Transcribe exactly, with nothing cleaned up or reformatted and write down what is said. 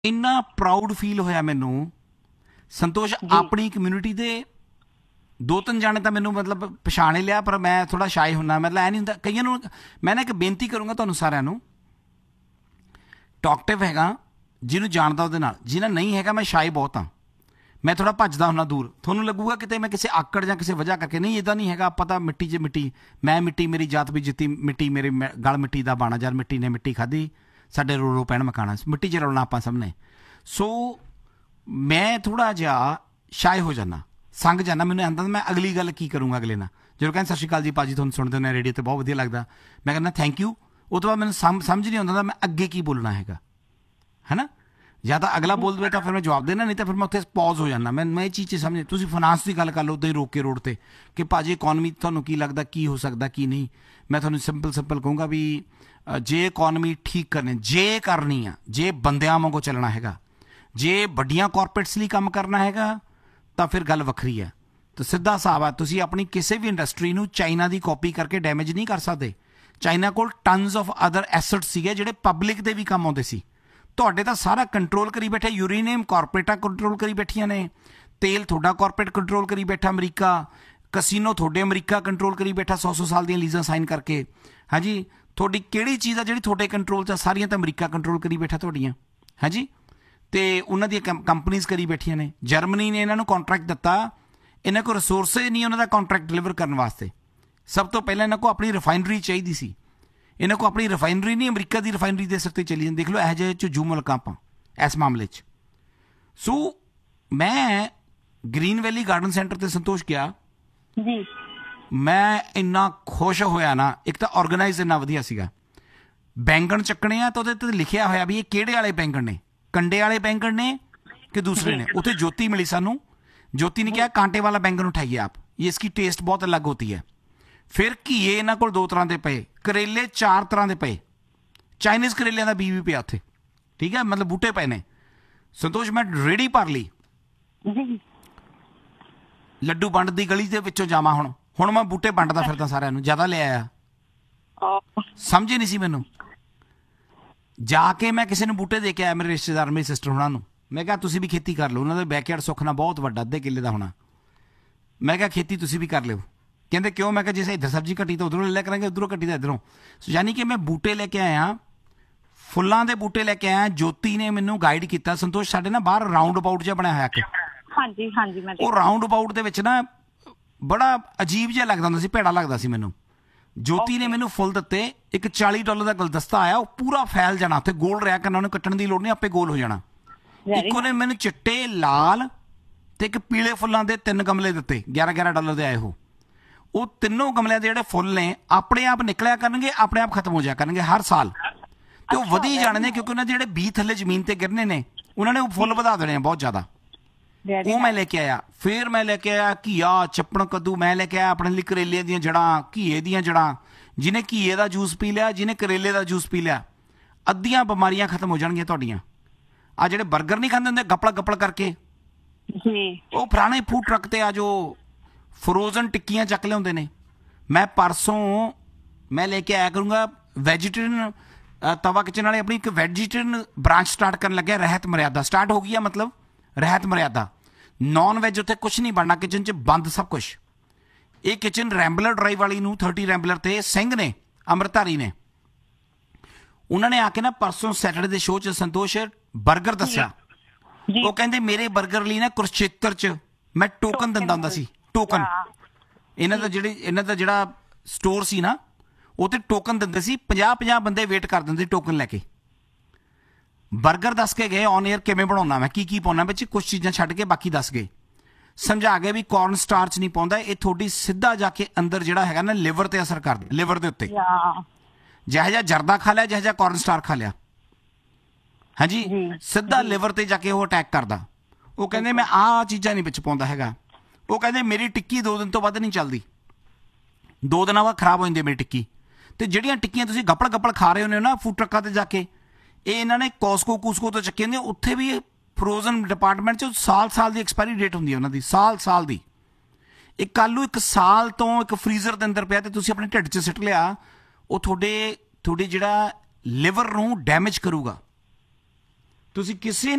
ਇੰਨਾ proud feel ਹੋਇਆ ਮੈਨੂੰ ਸੰਤੋਸ਼। ਜੀ ਆਪਣੀ ਕਮਿਊਨਿਟੀ ਦੇ ਦੋ ਤਿੰਨ ਜਾਣੇ ਤਾਂ ਮੈਨੂੰ ਮਤਲਬ ਪਛਾਣ ਹੀ ਲਿਆ, ਪਰ ਮੈਂ ਥੋੜਾ ਸ਼ਾਈ ਹੁੰਨਾ। ਮਤਲਬ ਐ ਨਹੀਂ ਹੁੰਦਾ ਕਈਆਂ ਨੂੰ। ਮੈਂ ਨਾ ਇੱਕ ਬੇਨਤੀ ਕਰੂੰਗਾ ਤੁਹਾਨੂੰ ਸਾਰਿਆਂ ਨੂੰ, ਟਾਕਟਿਵ ਹੈਗਾ ਜਿਹਨੂੰ ਜਾਣਦਾ ਉਹਦੇ ਨਾਲ, ਜਿਹਨਾਂ ਨਹੀਂ ਹੈਗਾ ਮੈਂ ਸ਼ਾਈ ਬਹੁਤ ਹਾਂ। ਮੈਂ ਥੋੜਾ ਭੱਜਦਾ ਹੁੰਦਾ ਦੂਰ। ਤੁਹਾਨੂੰ ਲੱਗੂਗਾ ਕਿਤੇ ਮੈਂ ਕਿਸੇ ਆਕੜ ਜਾਂ ਕਿਸੇ ਵਜ੍ਹਾ ਕਰਕੇ, ਨਹੀਂ ਇੱਦਾਂ ਨਹੀਂ ਹੈਗਾ। ਆਪਾਂ ਤਾਂ ਮਿੱਟੀ 'ਚ ਮਿੱਟੀ, ਮੈਂ ਮਿੱਟੀ, ਮੇਰੀ ਜਾਤ ਵੀ ਜਿੱਤੀ ਮਿੱਟੀ, ਮੇਰੇ ਮੈਂ- ਗਲ ਮਿੱਟੀ ਦਾ ਬਾਣਾ, ਜਦ ਮਿੱਟੀ ਨੇ ਮਿੱਟੀ ਖਾਧੀ ਸਾਡੇ ਰੋ ਰੋ ਪੈਣ ਮਕਾਣਾ, ਮਿੱਟੀ 'ਚ ਰਲਣਾ ਆਪਾਂ ਸਭ ਨੇ। ਸੋ ਮੈਂ ਥੋੜਾ ਜਿਹਾ ਸ਼ਾਇ ਹੋ ਜਾਂਦਾ, ਸੰਗ ਜਾਂਦਾ। ਮੈਨੂੰ ਆਂਦਾ ਮੈਂ ਅਗਲੀ ਗੱਲ ਕੀ ਕਰੂੰਗਾ ਅਗਲੇ ਨਾਲ। ਜਦੋਂ ਕਹਿੰਦੇ ਸਤਿ ਸ਼੍ਰੀ ਅਕਾਲ ਜੀ ਭਾਜੀ, ਤੁਹਾਨੂੰ ਸੁਣਦੇ ਹੁੰਦੇ ਰੇਡੀਓ 'ਤੇ ਬਹੁਤ ਵਧੀਆ ਲੱਗਦਾ, ਮੈਂ ਕਹਿੰਦਾ ਥੈਂਕ ਯੂ। ਉਹ ਤੋਂ ਬਾਅਦ ਮੈਨੂੰ ਸਮ ਸਮਝ ਨਹੀਂ ਆਉਂਦਾ ਮੈਂ ਅੱਗੇ ਕੀ ਬੋਲਣਾ ਹੈਗਾ, ਹੈ ਨਾ। ਜਾਂ ਤਾਂ ਅਗਲਾ ਬੋਲ ਦੇਵੇ ਤਾਂ ਫਿਰ ਮੈਂ ਜਵਾਬ ਦੇਣਾ, ਨਹੀਂ ਤਾਂ ਫਿਰ ਮੈਂ ਉੱਥੇ ਪੌਜ਼ ਹੋ ਜਾਂਦਾ। ਮੈਂ ਮੈਂ ਇਹ ਚੀਜ਼ 'ਚ ਸਮਝ। ਤੁਸੀਂ ਫਾਈਨਾਂਸ ਦੀ ਗੱਲ ਕਰ ਲਓ ਉੱਦਾਂ ਹੀ ਰੋਕ ਕੇ ਰੋਡ 'ਤੇ ਕਿ ਭਾਜੀ ਇਕੋਨਮੀ ਤੁਹਾਨੂੰ ਕੀ ਲੱਗਦਾ ਕੀ ਹੋ ਸਕਦਾ ਕੀ ਨਹੀਂ। ਮੈਂ ਤੁਹਾਨੂੰ ਸਿੰਪਲ ਸਿੰਪਲ ਕਹੂੰਗਾ ਵੀ ਅ, ਜੇ ਇਕੋਨਮੀ ਠੀਕ ਕਰਨੀ, ਜੇ ਕਰਨੀ ਆ, ਜੇ ਬੰਦਿਆਂ ਵਾਂਗੂ ਚੱਲਣਾ ਹੈਗਾ, ਜੇ ਵੱਡੀਆਂ ਕਾਰਪੋਰੇਟਸ ਲਈ ਕੰਮ ਕਰਨਾ ਹੈਗਾ ਤਾਂ ਫਿਰ ਗੱਲ ਵੱਖਰੀ ਹੈ। ਤਾਂ ਸਿੱਧਾ ਹਿਸਾਬ ਆ, ਤੁਸੀਂ ਆਪਣੀ ਕਿਸੇ ਵੀ ਇੰਡਸਟਰੀ ਨੂੰ ਚਾਈਨਾ ਦੀ ਕਾਪੀ ਕਰਕੇ ਡੈਮੇਜ ਨਹੀਂ ਕਰ ਸਕਦੇ। ਚਾਈਨਾ ਕੋਲ ਟਨਸ ਆਫ ਅਦਰ ਐਸਟ ਸੀਗੇ ਜਿਹੜੇ ਪਬਲਿਕ ਦੇ ਵੀ ਕੰਮ ਆਉਂਦੇ ਸੀ। ਤੁਹਾਡੇ ਤਾਂ ਸਾਰਾ ਕੰਟਰੋਲ ਕਰੀ ਬੈਠੇ। ਯੂਰੇਨੀਅਮ ਕਾਰਪੋਰੇਟਾਂ ਕੰਟਰੋਲ ਕਰੀ ਬੈਠੀਆਂ ਨੇ, ਤੇਲ ਤੁਹਾਡਾ ਕਾਰਪੋਰੇਟ ਕੰਟਰੋਲ ਕਰੀ ਬੈਠਾ ਅਮਰੀਕਾ, ਕਸੀਨੋ ਤੁਹਾਡੇ ਅਮਰੀਕਾ ਕੰਟਰੋਲ ਕਰੀ ਬੈਠਾ ਸੌ ਸੌ ਸਾਲ ਦੀਆਂ ਲੀਜ਼ਾਂ ਸਾਈਨ ਕਰਕੇ। ਹਾਂਜੀ, ਤੁਹਾਡੀ ਕਿਹੜੀ ਚੀਜ਼ ਆ ਜਿਹੜੀ ਤੁਹਾਡੇ ਕੰਟਰੋਲ 'ਚ? ਸਾਰੀਆਂ ਤਾਂ ਅਮਰੀਕਾ ਕੰਟਰੋਲ ਕਰੀ ਬੈਠਾ ਤੁਹਾਡੀਆਂ। ਹਾਂਜੀ, ਅਤੇ ਉਹਨਾਂ ਦੀਆਂ ਕੰਪ ਕੰਪਨੀਜ਼ ਕਰੀ ਬੈਠੀਆਂ ਨੇ। ਜਰਮਨੀ ਨੇ ਇਹਨਾਂ ਨੂੰ ਕੰਟਰੈਕਟ ਦਿੱਤਾ, ਇਹਨਾਂ ਕੋਲ ਰਿਸੋਰਸਿਸ ਨਹੀਂ ਉਹਨਾਂ ਦਾ ਕੰਟਰੈਕਟ ਡਿਲੀਵਰ ਕਰਨ ਵਾਸਤੇ। ਸਭ ਤੋਂ ਪਹਿਲਾਂ ਇਹਨਾਂ ਕੋਲ ਆਪਣੀ ਰਿਫਾਈਨਰੀ ਚਾਹੀਦੀ ਸੀ। ਇਹਨਾਂ ਕੋਲ ਆਪਣੀ ਰਿਫਾਈਨਰੀ ਨਹੀਂ, ਅਮਰੀਕਾ ਦੀ ਰਿਫਾਈਨਰੀ ਦੇ ਸਿਰ 'ਤੇ ਚੱਲੀ ਜਾਂਦੀ। ਦੇਖ ਲਓ ਇਹੋ ਜਿਹੇ ਝੁੱਜੂ ਮੁਲਕਾਂ ਆਪਾਂ ਇਸ ਮਾਮਲੇ 'ਚ। ਸੋ ਮੈਂ ਗ੍ਰੀਨ ਵੈਲੀ ਗਾਰਡਨ ਸੈਂਟਰ 'ਤੇ ਸੰਤੋਸ਼ ਗਿਆ, ਜੀ ਮੈਂ ਇੰਨਾ ਖੁਸ਼ ਹੋਇਆ ਨਾ। ਇੱਕ ਤਾਂ ਔਰਗੇਨਾਈਜ਼ ਇੰਨਾ ਵਧੀਆ ਸੀਗਾ। ਬੈਂਗਣ ਚੱਕਣੇ ਆ ਤਾਂ ਉਹਦੇ 'ਤੇ ਲਿਖਿਆ ਹੋਇਆ ਵੀ ਇਹ ਕਿਹੜੇ ਵਾਲੇ ਬੈਂਗਣ ਨੇ, ਕੰਡੇ ਵਾਲੇ ਬੈਂਗਣ ਨੇ ਕਿ ਦੂਸਰੇ ਨੇ। ਉੱਥੇ ਜੋਤੀ ਮਿਲੀ ਸਾਨੂੰ। ਜੋਤੀ ਨੇ ਕਿਹਾ ਕਾਂਟੇ ਵਾਲਾ बैंगन उठाइए आप, ये इसकी टेस्ट बहुत अलग होती है। फिर घीए ਇਹਨਾਂ ਕੋਲ ਦੋ ਤਰ੍ਹਾਂ ਦੇ ਪਏ, ਕਰੇਲੇ ਚਾਰ ਤਰ੍ਹਾਂ ਦੇ ਪਏ, ਚਾਈਨੀਜ਼ ਕਰੇਲਿਆਂ ਦਾ ਬੀਜ ਵੀ ਪਿਆ ਉੱਥੇ। ਠੀਕ ਹੈ, ਮਤਲਬ ਬੂਟੇ ਪਏ ਨੇ। ਸੰਤੋਸ਼ ਮੈਂ ਰੇਹੜੀ ਭਰ ਲਈ, ਜੀ ਲੱਡੂ ਵੰਡ ਦੀ ਗਲੀ ਦੇ ਵਿੱਚੋਂ ਜਾਵਾਂ। ਹੁਣ ਹੁਣ ਮੈਂ ਬੂਟੇ ਵੰਡਦਾ ਫਿਰਦਾ ਸਾਰਿਆਂ ਨੂੰ, ਜ਼ਿਆਦਾ ਲੈ ਆਇਆ। ਅਹ, ਸਮਝ ਹੀ ਨਹੀਂ ਸੀ ਮੈਨੂੰ। ਜਾ ਕੇ ਮੈਂ ਕਿਸੇ ਨੂੰ ਬੂਟੇ ਦੇ ਕੇ ਆਇਆ, ਮੇਰੇ ਰਿਸ਼ਤੇਦਾਰ, ਮੇਰੀ ਸਿਸਟਰ ਹੋਣਾ ਨੂੰ। ਮੈਂ ਕਿਹਾ ਤੁਸੀਂ ਵੀ ਖੇਤੀ ਕਰ ਲਓ। ਉਹਨਾਂ ਦਾ ਬੈਕਯਾਰਡ ਸੁੱਖਣਾ ਬਹੁਤ ਵੱਡਾ, ਅੱਧੇ ਕਿੱਲੇ ਦਾ ਹੋਣਾ। ਮੈਂ ਕਿਹਾ ਖੇਤੀ ਤੁਸੀਂ ਵੀ ਕਰ ਲਿਓ। ਕਹਿੰਦੇ ਕਿਉਂ? ਮੈਂ ਕਿਹਾ ਜੇ ਇੱਧਰ ਸਬਜ਼ੀ ਘਟੀ ਤਾਂ ਉੱਧਰੋਂ ਲੈ ਲਿਆ ਕਰਾਂਗੇ, ਉੱਧਰੋਂ ਘਟੀ ਤਾਂ ਇੱਧਰੋਂ। ਸੋ ਯਾਨੀ ਕਿ ਮੈਂ ਬੂਟੇ ਲੈ ਕੇ ਆਇਆ, ਫੁੱਲਾਂ ਦੇ ਬੂਟੇ ਲੈ ਕੇ ਆਇਆ। ਜੋਤੀ ਨੇ ਮੈਨੂੰ ਗਾਈਡ ਕੀਤਾ। ਸੰਤੋਸ਼ ਸਾਡੇ ਨਾ ਬਾਹਰ ਰਾਊਂਡ ਅਬਾਊਟ ਜਿਹਾ ਬਣਿਆ ਹੋਇਆ ਕਿ ਹਾਂਜੀ ਹਾਂਜੀ ਮੈਂ ਉਹ ਰਾਊਂਡ ਅਬਾਊਟ ਦੇ ਵਿੱਚ ਨਾ ਬੜਾ ਅਜੀਬ ਜਿਹਾ ਲੱਗਦਾ ਹੁੰਦਾ ਸੀ, ਭੈੜਾ ਲੱਗਦਾ ਸੀ ਮੈਨੂੰ। ਜੋਤੀ ਨੇ ਮੈਨੂੰ ਫੁੱਲ ਦਿੱਤੇ। ਇੱਕ ਚਾਲੀ ਡਾਲਰ ਦਾ ਗੁਲਦਸਤਾ ਆਇਆ, ਉਹ ਪੂਰਾ ਫੈਲ ਜਾਣਾ, ਉੱਥੇ ਗੋਲ ਰਿਹਾ ਕਰਨਾ, ਉਹਨੂੰ ਕੱਟਣ ਦੀ ਲੋੜ ਨਹੀਂ, ਆਪੇ ਗੋਲ ਹੋ ਜਾਣਾ। ਇੱਕ ਉਹਨੇ ਮੈਨੂੰ ਚਿੱਟੇ, ਲਾਲ ਤੇ ਇੱਕ ਪੀਲੇ ਫੁੱਲਾਂ ਦੇ ਤਿੰਨ ਗਮਲੇ ਦਿੱਤੇ, ਗਿਆਰਾਂ ਗਿਆਰਾਂ ਡਾਲਰ ਦੇ ਆਏ। ਉਹ ਉਹ ਤਿੰਨੋਂ ਗਮਲਿਆਂ ਦੇ ਜਿਹੜੇ ਫੁੱਲ ਨੇ ਆਪਣੇ ਆਪ ਨਿਕਲਿਆ ਕਰਨਗੇ, ਆਪਣੇ ਆਪ ਖਤਮ ਹੋ ਜਾਇਆ ਕਰਨਗੇ ਹਰ ਸਾਲ, ਤੇ ਉਹ ਵਧੀ ਜਾਣੇ ਨੇ, ਕਿਉਂਕਿ ਉਹਨਾਂ ਦੇ ਜਿਹੜੇ ਬੀਜ ਥੱਲੇ ਜ਼ਮੀਨ ਤੇ ਗਿਰਨੇ ਨੇ, ਉਹਨਾਂ ਨੇ ਉਹ ਫੁੱਲ ਵਧਾ ਦੇਣੇ ਆ ਬਹੁਤ ਜ਼ਿਆਦਾ। ਉਹ ਮੈਂ ਲੈ ਕੇ ਆਇਆ। ਫਿਰ ਮੈਂ ਲੈ ਕੇ ਆਇਆ ਘੀਆ, ਚੱਪਣ ਕੱਦੂ। ਮੈਂ ਲੈ ਕੇ ਆਇਆ ਆਪਣੇ ਲਈ ਕਰੇਲੇ ਦੀਆਂ ਜੜ੍ਹਾਂ, ਘੀਏ ਦੀਆਂ ਜੜ੍ਹਾਂ। ਜਿਹਨੇ ਘੀਏ ਦਾ ਜੂਸ ਪੀ ਲਿਆ, ਜਿਹਨੇ ਕਰੇਲੇ ਦਾ ਜੂਸ ਪੀ ਲਿਆ, ਅੱਧੀਆਂ ਬਿਮਾਰੀਆਂ ਖਤਮ ਹੋ ਜਾਣਗੀਆਂ ਤੁਹਾਡੀਆਂ। ਆ ਜਿਹੜੇ ਬਰਗਰ ਨਹੀਂ ਖਾਂਦੇ ਹੁੰਦੇ ਗੱਪਲ ਗੱਪਲ ਕਰਕੇ, ਜੀ ਉਹ ਪੁਰਾਣੇ ਫੂਡ ਟਰੱਕ 'ਤੇ ਆ ਜੋ ਫਰੋਜ਼ਨ ਟਿੱਕੀਆਂ ਚੱਕ ਲਿਆਉਂਦੇ ਨੇ। ਮੈਂ ਪਰਸੋਂ ਮੈਂ ਲੈ ਕੇ ਆਇਆ ਕਰੂੰਗਾ ਵੈਜੀਟੇਰੀਅਨ ਤਵਾ ਕਿਚਨ ਵਾਲੇ, ਆਪਣੀ ਇੱਕ ਵੈਜੀਟੇਰੀਅਨ ਬ੍ਰਾਂਚ ਸਟਾਰਟ ਕਰਨ ਲੱਗਿਆ। ਰਹਿਤ ਮਰਿਆਦਾ ਸਟਾਰਟ ਹੋ ਗਈ ਆ, ਮਤਲਬ ਰਹਿਤ ਮਰਿਆਦਾ। ਨੌਨ ਵੈਜ ਉੱਥੇ ਕੁਛ ਨਹੀਂ ਬਣਨਾ, ਕਿਚਨ 'ਚ ਬੰਦ ਸਭ ਕੁਛ। ਇਹ ਕਿਚਨ ਰੈਂਬਲਰ ਡਰਾਈਵ ਵਾਲੀ ਨੂੰ ਥਰਟੀ ਰੈਂਬਲਰ 'ਤੇ ਸਿੰਘ ਨੇ, ਅੰਮ੍ਰਿਤਧਾਰੀ ਨੇ, ਉਹਨਾਂ ਨੇ ਆ ਕੇ ਨਾ ਪਰਸੋਂ ਸੈਟਰਡੇ ਦੇ ਸ਼ੋਅ 'ਚ ਸੰਤੋਸ਼ ਬਰਗਰ ਦੱਸਿਆ। ਉਹ ਕਹਿੰਦੇ ਮੇਰੇ ਬਰਗਰ ਲਈ ਨਾ ਕੁਰਸ਼ੇਤਰ 'ਚ ਮੈਂ ਟੋਕਨ ਦਿੰਦਾ ਹੁੰਦਾ ਸੀ। ਟੋਕਨ ਇਹਨਾਂ ਦਾ ਜਿਹੜੇ ਇਹਨਾਂ ਦਾ ਜਿਹੜਾ ਸਟੋਰ ਸੀ ਨਾ, ਉਹ 'ਤੇ ਟੋਕਨ ਦਿੰਦੇ ਸੀ। ਪੰਜਾਹ ਪੰਜਾਹ ਬੰਦੇ ਵੇਟ ਕਰ ਦਿੰਦੇ ਟੋਕਨ ਲੈ ਕੇ। ਬਰਗਰ ਦੱਸ ਕੇ ਗਏ ਔਨ ਏਅਰ ਕਿਵੇਂ ਬਣਾਉਣਾ, ਮੈਂ ਕੀ ਕੀ ਪਾਉਣਾ ਵਿੱਚ, ਕੁਛ ਚੀਜ਼ਾਂ ਛੱਡ ਕੇ ਬਾਕੀ ਦੱਸ ਗਏ। ਸਮਝਾ ਗਏ ਵੀ ਕਾਰਨ ਸਟਾਰਚ ਨਹੀਂ ਪਾਉਂਦਾ, ਇਹ ਤੁਹਾਡੀ ਸਿੱਧਾ ਜਾ ਕੇ ਅੰਦਰ ਜਿਹੜਾ ਹੈਗਾ ਨਾ ਲਿਵਰ 'ਤੇ ਅਸਰ ਕਰਦਾ, ਲਿਵਰ ਦੇ ਉੱਤੇ। ਜਿਹੋ ਜਿਹਾ ਜਰਦਾ ਖਾ ਲਿਆ, ਜਿਹੋ ਜਿਹਾ ਕਾਰਨ ਸਟਾਰ ਖਾ ਲਿਆ, ਹਾਂਜੀ, ਸਿੱਧਾ ਲਿਵਰ 'ਤੇ ਜਾ ਕੇ ਉਹ ਅਟੈਕ ਕਰਦਾ। ਉਹ ਕਹਿੰਦੇ ਮੈਂ ਆਹ ਚੀਜ਼ਾਂ ਨਹੀਂ ਵਿੱਚ ਪਾਉਂਦਾ ਹੈਗਾ। ਉਹ ਕਹਿੰਦੇ ਮੇਰੀ ਟਿੱਕੀ ਦੋ ਦਿਨ ਤੋਂ ਵੱਧ ਨਹੀਂ ਚੱਲਦੀ, ਦੋ ਦਿਨਾਂ ਬਾਅਦ ਖਰਾਬ ਹੋ ਜਾਂਦੀ ਮੇਰੀ ਟਿੱਕੀ। ਅਤੇ ਜਿਹੜੀਆਂ ਟਿੱਕੀਆਂ ਤੁਸੀਂ ਗੱਪੜ ਗੱਪੜ ਖਾ ਰਹੇ ਹੁੰਦੇ ਹੋ ਨਾ ਫੂਡ ਟਰੱਕਾਂ 'ਤੇ ਜਾ ਕੇ, ਇਹ ਇਹਨਾਂ ਨੇ ਕੋਸਕੋ ਕੂਸਕੋ ਤੋਂ ਚੱਕੇ ਹੁੰਦੇ। ਉੱਥੇ ਵੀ ਫਰੋਜ਼ਨ ਡਿਪਾਰਟਮੈਂਟ 'ਚ ਸਾਲ ਸਾਲ ਦੀ ਐਕਸਪਾਇਰੀ ਡੇਟ ਹੁੰਦੀ ਹੈ ਉਹਨਾਂ ਦੀ, ਸਾਲ ਸਾਲ ਦੀ। ਇੱਕ ਆਲੂ ਇੱਕ ਸਾਲ ਤੋਂ ਇੱਕ ਫਰੀਜ਼ਰ ਦੇ ਅੰਦਰ ਪਿਆ ਅਤੇ ਤੁਸੀਂ ਆਪਣੇ ਢਿੱਡ 'ਚ ਸਿੱਟ ਲਿਆ, ਉਹ ਤੁਹਾਡੇ ਤੁਹਾਡੇ ਜਿਹੜਾ ਲਿਵਰ ਨੂੰ ਡੈਮੇਜ ਕਰੂਗਾ। ਤੁਸੀਂ ਕਿਸੇ